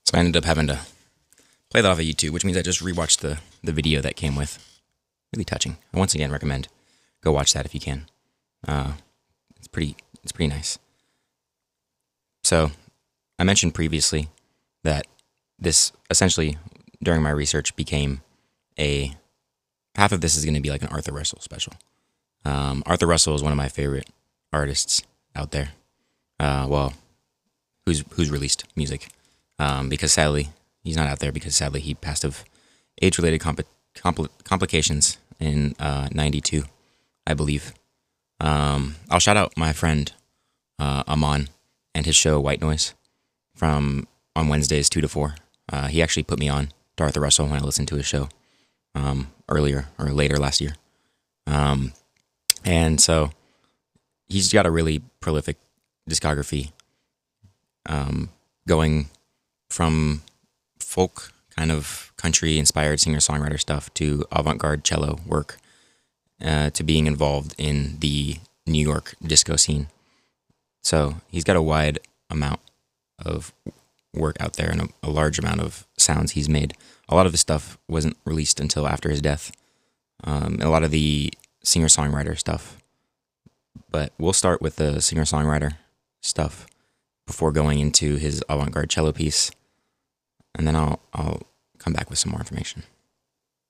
So I ended up having to play that off of YouTube, which means I just rewatched the video that came with. Really touching. I once again recommend go watch that if you can. It's pretty nice. So I mentioned previously that this essentially during my research became half of this is going to be like an Arthur Russell special. Arthur Russell is one of my favorite artists out there. Well, who's released music. Because sadly, he's not out there because sadly he passed of age-related complications in 92, I believe. I'll shout out my friend Aman and his show White Noise on Wednesdays 2 to 4. He actually put me on to Arthur Russell when I listened to his show earlier or later last year. And so he's got a really prolific discography, going from folk kind of country inspired singer-songwriter stuff to avant-garde cello work, to being involved in the New York disco scene. So he's got a wide amount of work out there and a large amount of sounds he's made. A lot of his stuff wasn't released until after his death. A lot of the singer-songwriter stuff. But we'll start with the singer-songwriter stuff before going into his avant-garde cello piece. And then I'll come back with some more information.